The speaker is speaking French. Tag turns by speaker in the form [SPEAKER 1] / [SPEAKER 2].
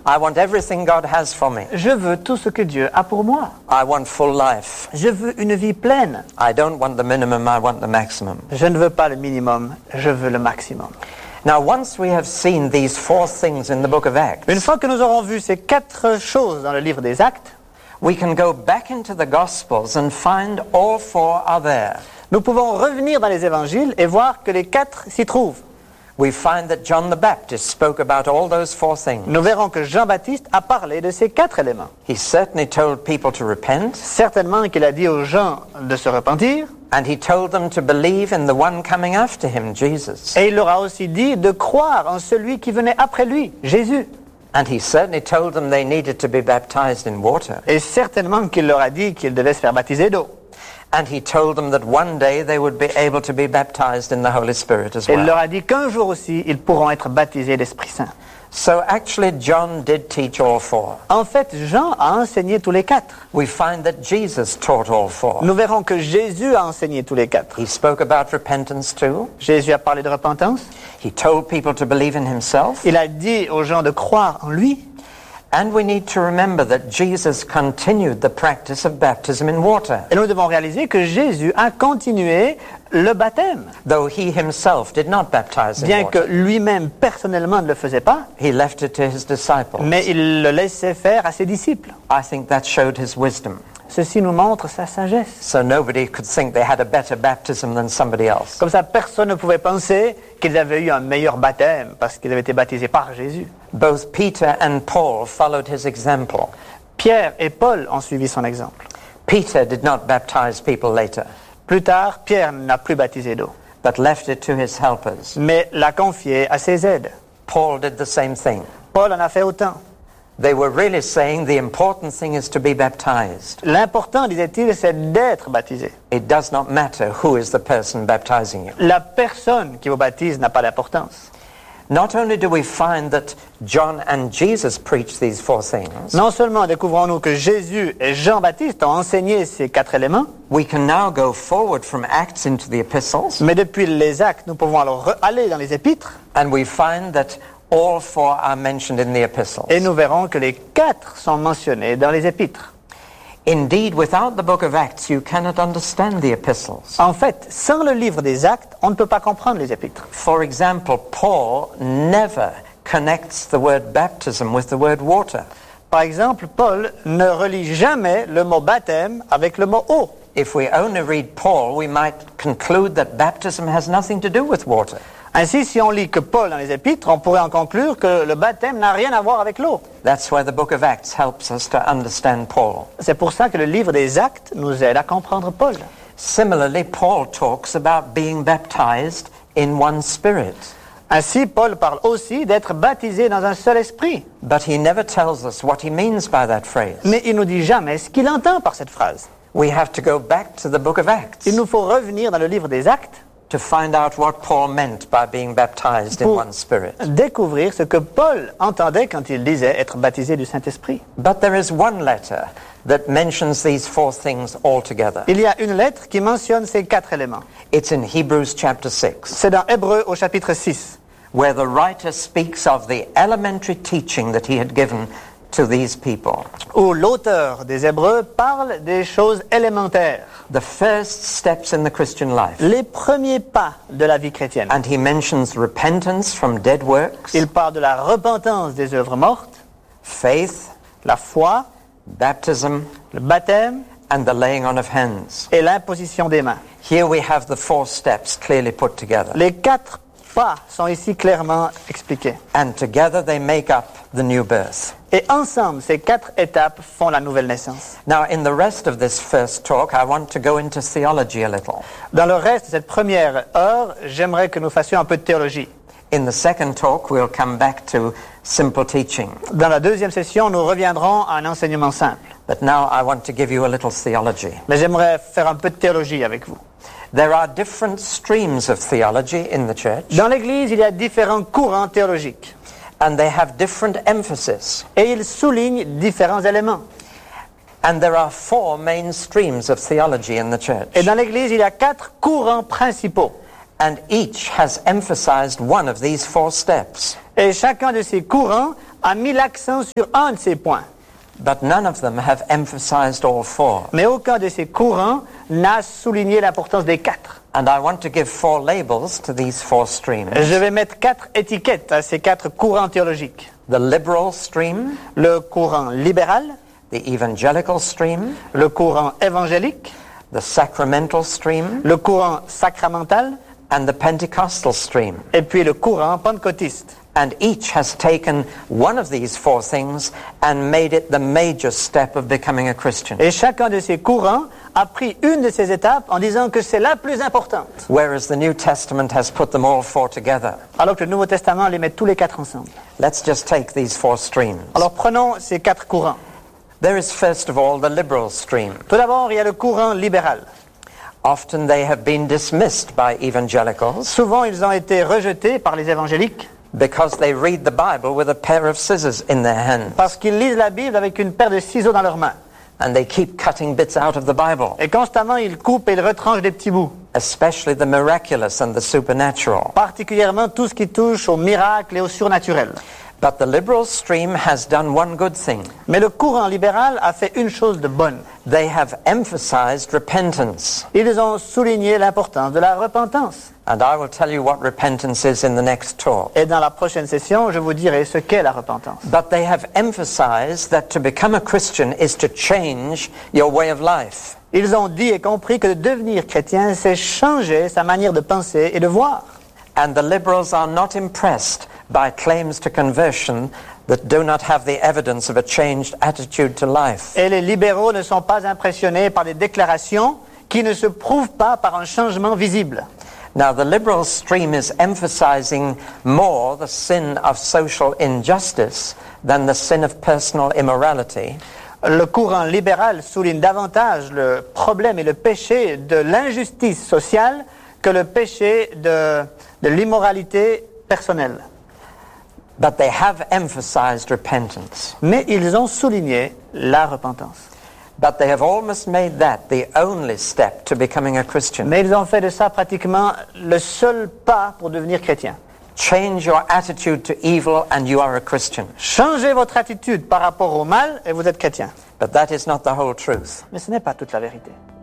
[SPEAKER 1] I want everything God has for me.
[SPEAKER 2] Je veux tout ce que Dieu a pour moi.
[SPEAKER 1] I want full life.
[SPEAKER 2] Je veux une vie pleine.
[SPEAKER 1] I don't want the minimum, I want the maximum.
[SPEAKER 2] Je ne veux pas le minimum, je veux le maximum.
[SPEAKER 1] Now, once we have seen these 4 things in the book of Acts,
[SPEAKER 2] Une fois que nous aurons vu ces 4 choses dans le livre des Actes,
[SPEAKER 1] we can go back into the Gospels and find all 4 are there.
[SPEAKER 2] nous pouvons revenir dans les évangiles et voir que les 4 s'y trouvent.
[SPEAKER 1] We find that John the Baptist spoke about all those 4 things.
[SPEAKER 2] Nous verrons que Jean-Baptiste a parlé de ces 4 éléments.
[SPEAKER 1] He certainly told people to repent,
[SPEAKER 2] Certainement qu'il a dit aux gens de se repentir,
[SPEAKER 1] and he told them to believe in the one coming after him, Jesus.
[SPEAKER 2] et il leur a aussi dit de croire en celui qui venait après lui, Jésus.
[SPEAKER 1] And he certainly told them they needed to be baptized in water.
[SPEAKER 2] Et certainement qu'il leur a dit qu'ils devaient se faire baptiser d'eau.
[SPEAKER 1] And he told them that one day they would be able to be baptized in the Holy Spirit as
[SPEAKER 2] Et il leur
[SPEAKER 1] well.
[SPEAKER 2] a dit qu'un jour aussi, ils pourront être baptisés d'Esprit Saint.
[SPEAKER 1] So actually John did teach all 4.
[SPEAKER 2] En fait, Jean a enseigné tous les 4.
[SPEAKER 1] We find that Jesus taught all 4.
[SPEAKER 2] Nous verrons que Jésus a enseigné tous les 4.
[SPEAKER 1] He spoke about repentance too.
[SPEAKER 2] Jésus a parlé de repentance.
[SPEAKER 1] He told people to believe in himself.
[SPEAKER 2] Il a dit aux gens de croire en lui.
[SPEAKER 1] And we need to remember that Jesus continued the practice of baptism in water,
[SPEAKER 2] Et nous devons réaliser que Jésus a continué le baptême.
[SPEAKER 1] though he himself did not baptize in
[SPEAKER 2] Bien que
[SPEAKER 1] water.
[SPEAKER 2] lui-même personnellement ne le faisait pas,
[SPEAKER 1] He left it to his disciples.
[SPEAKER 2] mais il le laissait faire à ses disciples.
[SPEAKER 1] I think that showed his wisdom.
[SPEAKER 2] Ceci nous montre sa sagesse.
[SPEAKER 1] So nobody could think they had a better baptism than somebody else.
[SPEAKER 2] Comme ça, personne ne pouvait penser qu'ils avaient eu un meilleur baptême parce qu'ils avaient été baptisés par Jésus.
[SPEAKER 1] Both Peter and Paul followed his example.
[SPEAKER 2] Pierre et Paul ont suivi son exemple.
[SPEAKER 1] Peter did not baptize people later,
[SPEAKER 2] Plus tard, Pierre n'a plus baptisé d'eau,
[SPEAKER 1] but left it to his helpers.
[SPEAKER 2] mais l'a confié à ses aides.
[SPEAKER 1] Paul did the same thing.
[SPEAKER 2] Paul en a fait autant.
[SPEAKER 1] They were really saying the important thing is to be baptized.
[SPEAKER 2] L'important, disait-il, c'est d'être baptisé.
[SPEAKER 1] It does not matter who is the person baptizing you.
[SPEAKER 2] La personne qui vous baptise n'a pas d'importance.
[SPEAKER 1] Not only do we find that John and Jesus preached these 4 things,
[SPEAKER 2] Non seulement découvrons-nous que Jésus et Jean-Baptiste ont enseigné ces 4 éléments,
[SPEAKER 1] we can now go forward from Acts into the epistles,
[SPEAKER 2] mais depuis les actes, nous pouvons alors aller dans les épîtres,
[SPEAKER 1] and we find that all 4 are mentioned in the epistles.
[SPEAKER 2] et nous verrons que les 4 sont mentionnés dans les épîtres.
[SPEAKER 1] Indeed, without the book of Acts, you cannot understand the epistles.
[SPEAKER 2] En fait, sans le livre des actes, on ne peut pas comprendre les épîtres.
[SPEAKER 1] For example, Paul never connects the word baptism with the word water.
[SPEAKER 2] Par exemple, Paul ne relie jamais le mot baptême avec le mot eau.
[SPEAKER 1] If we only read Paul, we might conclude that baptism has nothing to do with water.
[SPEAKER 2] Ainsi, si on lit que Paul dans les épîtres, on pourrait en conclure que le baptême n'a rien à voir avec l'eau.
[SPEAKER 1] That's why the book of Acts helps us to understand Paul.
[SPEAKER 2] C'est pour ça que le livre des actes nous aide à comprendre Paul.
[SPEAKER 1] Similarly, Paul talks about being baptized in one spirit.
[SPEAKER 2] Ainsi, Paul parle aussi d'être baptisé dans un seul esprit.
[SPEAKER 1] But he never tells us what he means by that phrase.
[SPEAKER 2] Mais il nous dit jamais ce qu'il entend par cette phrase.
[SPEAKER 1] We have to go back to the book of Acts
[SPEAKER 2] Il nous faut revenir dans le livre des actes
[SPEAKER 1] to find out what Paul meant by being baptized in
[SPEAKER 2] pour
[SPEAKER 1] one spirit.
[SPEAKER 2] découvrir ce que Paul entendait quand il disait être baptisé du Saint-Esprit.
[SPEAKER 1] But there is one letter that mentions these 4 things all together.
[SPEAKER 2] Il y a une lettre qui mentionne ces 4 éléments.
[SPEAKER 1] It's in Hebrews chapter 6,
[SPEAKER 2] C'est dans Hébreux au chapitre 6,
[SPEAKER 1] where the writer speaks of the elementary teaching that he had given to these people.
[SPEAKER 2] où l'auteur des Hébreux parle des choses élémentaires,
[SPEAKER 1] The first steps in the Christian life.
[SPEAKER 2] les premiers pas de la vie chrétienne.
[SPEAKER 1] And he mentions repentance from dead works,
[SPEAKER 2] Il parle de la repentance des œuvres mortes,
[SPEAKER 1] faith,
[SPEAKER 2] la foi,
[SPEAKER 1] baptism,
[SPEAKER 2] le baptême
[SPEAKER 1] and the laying on of hands.
[SPEAKER 2] et l'imposition des mains.
[SPEAKER 1] Here we have the 4 steps clearly put together.
[SPEAKER 2] Les 4 pas sont ici clairement expliqués.
[SPEAKER 1] And together they make up the new birth.
[SPEAKER 2] Et ensemble, ces 4 étapes font la nouvelle naissance.
[SPEAKER 1] Now, in the rest of this first talk, I want to go into theology a little.
[SPEAKER 2] Dans le reste de cette première heure, j'aimerais que nous fassions un peu de théologie.
[SPEAKER 1] In the second talk, we'll come back to simple teaching.
[SPEAKER 2] Dans la deuxième session, nous reviendrons à un enseignement simple.
[SPEAKER 1] But now I want to give you a little theology.
[SPEAKER 2] Mais j'aimerais faire un peu de théologie avec vous.
[SPEAKER 1] There are different streams of theology in the church,
[SPEAKER 2] Dans l'Église, il y a différents courants théologiques.
[SPEAKER 1] and they have different emphasis.
[SPEAKER 2] Et ils soulignent différents éléments.
[SPEAKER 1] And there are 4 main streams of theology in the church.
[SPEAKER 2] Et dans l'Église, il y a 4 courants principaux.
[SPEAKER 1] And each has emphasized one of these 4 steps.
[SPEAKER 2] Et chacun de ces courants a mis l'accent sur un de ces points.
[SPEAKER 1] but none of them have emphasized all four.
[SPEAKER 2] Mais aucun de ces courants n'a souligné l'importance des quatre.
[SPEAKER 1] And I want to give four labels to these four streams.
[SPEAKER 2] Je vais mettre quatre étiquettes à ces quatre courants théologiques.
[SPEAKER 1] The liberal stream,
[SPEAKER 2] Le courant libéral,
[SPEAKER 1] the evangelical stream,
[SPEAKER 2] le courant évangélique,
[SPEAKER 1] the sacramental stream,
[SPEAKER 2] le courant sacramental
[SPEAKER 1] and the Pentecostal stream.
[SPEAKER 2] et puis le courant pentecôtiste.
[SPEAKER 1] And each has taken one of these four things and made it the major step of becoming a Christian.
[SPEAKER 2] Et chacun de ces courants a pris une de ces étapes en disant que c'est la plus importante.
[SPEAKER 1] Whereas the New Testament has put them all four together.
[SPEAKER 2] Alors que le Nouveau Testament les met tous les quatre ensemble.
[SPEAKER 1] Let's just take these four streams.
[SPEAKER 2] Alors prenons ces quatre courants.
[SPEAKER 1] There is first of all the liberal stream.
[SPEAKER 2] Tout d'abord, il y a le courant libéral.
[SPEAKER 1] Often they have been dismissed by evangelicals
[SPEAKER 2] Souvent, ils ont été rejetés par les évangéliques
[SPEAKER 1] because they read the Bible with a pair of scissors in their hand
[SPEAKER 2] parce qu'ils lisent la Bible avec une paire de ciseaux dans leurs mains.
[SPEAKER 1] and they keep cutting bits out of the Bible,
[SPEAKER 2] Et constamment, ils coupent et ils retranchent des petits bouts.
[SPEAKER 1] especially the miraculous and the supernatural.
[SPEAKER 2] Particulièrement tout ce qui touche au miracle et au surnaturel.
[SPEAKER 1] But the liberal stream has done one good thing.
[SPEAKER 2] Mais le courant libéral a fait une chose de bonne.
[SPEAKER 1] They have emphasized repentance.
[SPEAKER 2] Ils ont souligné l'importance de la repentance.
[SPEAKER 1] And I will tell you what repentance is in the next talk.
[SPEAKER 2] Et dans la prochaine session, je vous dirai ce qu'est la repentance.
[SPEAKER 1] But they have emphasized that to become a Christian is to change your way of life.
[SPEAKER 2] Ils ont dit et compris que de devenir chrétien, c'est changer sa manière de penser et de voir.
[SPEAKER 1] And the liberals are not impressed by claims to conversion that do not have the evidence of a changed attitude to life.
[SPEAKER 2] Et les libéraux ne sont pas impressionnés par des déclarations qui ne se prouvent pas par un changement visible.
[SPEAKER 1] Now, the liberal stream is emphasizing more the sin of social injustice than the sin of personal immorality.
[SPEAKER 2] Le courant libéral souligne davantage le problème et le péché de l'injustice sociale que le péché de l'immoralité personnelle.
[SPEAKER 1] But they have emphasized repentance.
[SPEAKER 2] Mais ils ont souligné la repentance.
[SPEAKER 1] But they have almost made that the only step to becoming a Christian.
[SPEAKER 2] Mais ils ont fait de ça pratiquement le seul pas pour devenir chrétien.
[SPEAKER 1] Change your attitude to evil and you are a Christian.
[SPEAKER 2] Changez votre attitude par rapport au mal et vous êtes chrétien.
[SPEAKER 1] But that is not the whole truth.
[SPEAKER 2] Mais ce n'est pas toute la vérité.